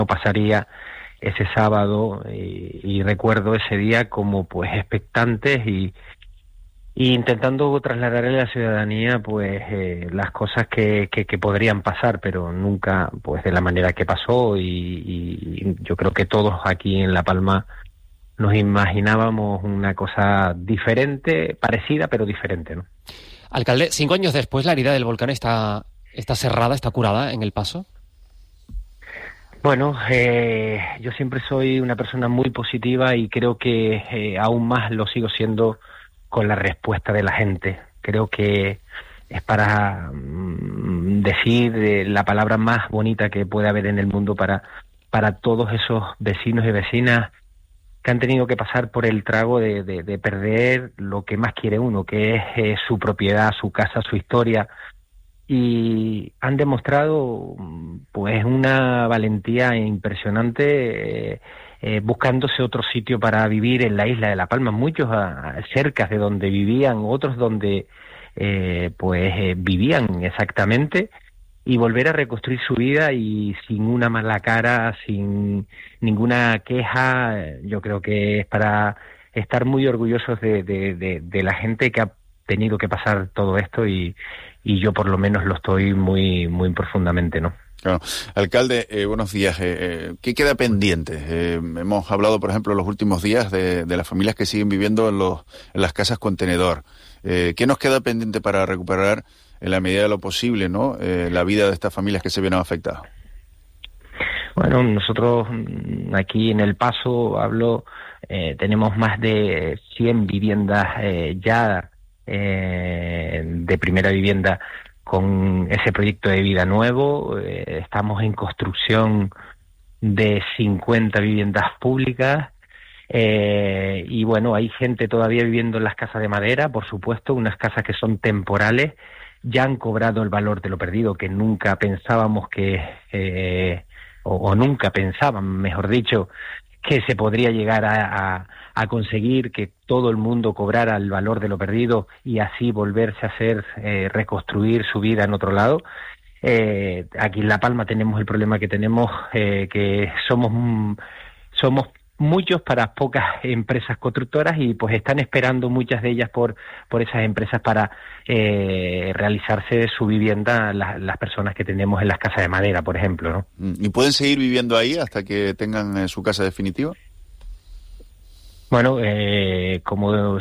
pasaría ese sábado, y recuerdo ese día como pues expectantes y intentando trasladar a la ciudadanía pues las cosas que podrían pasar, pero nunca pues de la manera que pasó, y yo creo que todos aquí en La Palma nos imaginábamos una cosa diferente, parecida pero diferente, ¿no? Alcalde, 5 años después, ¿la herida del volcán está cerrada, está curada en El Paso? Bueno, yo siempre soy una persona muy positiva y creo que aún más lo sigo siendo con la respuesta de la gente. Creo que es para decir la palabra más bonita que puede haber en el mundo para todos esos vecinos y vecinas que han tenido que pasar por el trago de perder lo que más quiere uno, que es su propiedad, su casa, su historia, y han demostrado pues una valentía impresionante, buscándose otro sitio para vivir en la isla de La Palma, muchos cerca de donde vivían, otros donde vivían exactamente, y volver a reconstruir su vida y sin una mala cara, sin ninguna queja. Yo creo que es para estar muy orgullosos de la gente que ha tenido que pasar todo esto, y yo por lo menos lo estoy muy muy profundamente, ¿no? Claro. Alcalde, buenos días. ¿Qué queda pendiente? Hemos hablado, por ejemplo, en los últimos días de las familias que siguen viviendo en las casas contenedor. ¿Qué nos queda pendiente para recuperar, en la medida de lo posible, ¿no?, la vida de estas familias que se vieron afectadas? Bueno, nosotros aquí en El Paso, tenemos más de 100 viviendas ya de primera vivienda con ese proyecto de vida nuevo. Estamos en construcción de 50 viviendas públicas, y bueno, hay gente todavía viviendo en las casas de madera, por supuesto, unas casas que son temporales, ya han cobrado el valor de lo perdido, que nunca pensábamos o nunca pensaban, mejor dicho, que se podría llegar a conseguir que todo el mundo cobrara el valor de lo perdido y así volverse a hacer, reconstruir su vida en otro lado. Aquí en La Palma tenemos el problema que tenemos, que somos muchos para pocas empresas constructoras, y pues están esperando muchas de ellas por esas empresas para realizarse su vivienda, las personas que tenemos en las casas de madera, por ejemplo, ¿no? ¿Y pueden seguir viviendo ahí hasta que tengan su casa definitiva? Bueno, como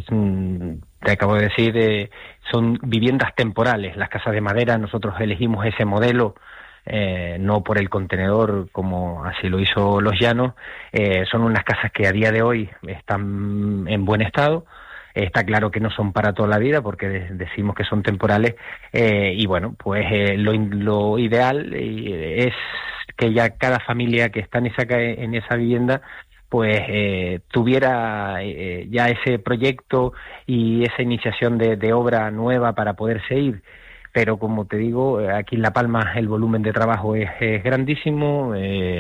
te acabo de decir, son viviendas temporales. Las casas de madera, nosotros elegimos ese modelo, no por el contenedor como así lo hizo Los Llanos. Son unas casas que a día de hoy están en buen estado. Está claro que no son para toda la vida porque decimos que son temporales, y bueno, pues lo ideal es que ya cada familia que está en esa vivienda pues tuviera ya ese proyecto y esa iniciación de obra nueva para poderse ir. Pero como te digo, aquí en La Palma el volumen de trabajo es grandísimo,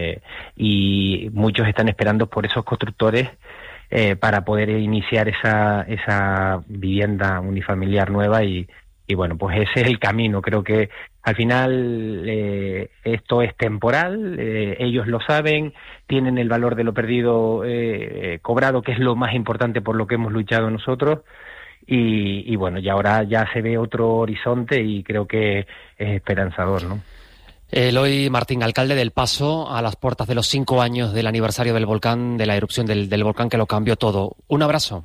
y muchos están esperando por esos constructores para poder iniciar esa vivienda unifamiliar nueva, y bueno, pues ese es el camino. Creo que al final esto es temporal, ellos lo saben, tienen el valor de lo perdido cobrado, que es lo más importante por lo que hemos luchado nosotros. Y bueno, y ahora ya se ve otro horizonte y creo que es esperanzador, ¿no? Eloy Martín, alcalde del Paso, a las puertas de los 5 años del aniversario del volcán, de la erupción del volcán que lo cambió todo. Un abrazo.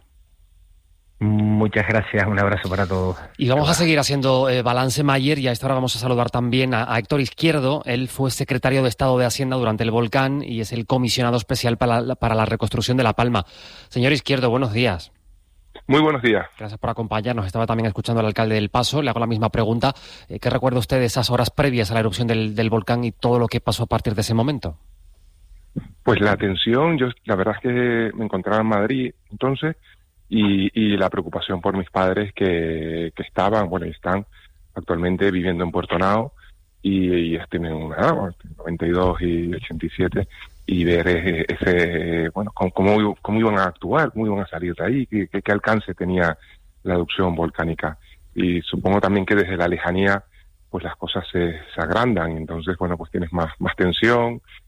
Muchas gracias, un abrazo para todos. Y vamos a seguir haciendo balance, Mayer, y a esta hora vamos a saludar también a Héctor Izquierdo. Él fue secretario de Estado de Hacienda durante el volcán y es el comisionado especial para la reconstrucción de La Palma. Señor Izquierdo, buenos días. Muy buenos días. Gracias por acompañarnos. Estaba también escuchando al alcalde del Paso. Le hago la misma pregunta. ¿Qué recuerda usted de esas horas previas a la erupción del volcán y todo lo que pasó a partir de ese momento? Pues la tensión, yo la verdad es que me encontraba en Madrid entonces, y la preocupación por mis padres que estaban, bueno, y están actualmente viviendo en Puerto Nao, y tienen una edad, 92 y 87, y ver ese bueno, cómo iban a actuar, cómo iban a salir de ahí, qué alcance tenía la erupción volcánica. Y supongo también que desde la lejanía pues las cosas se agrandan, y entonces bueno, pues tienes más tensión,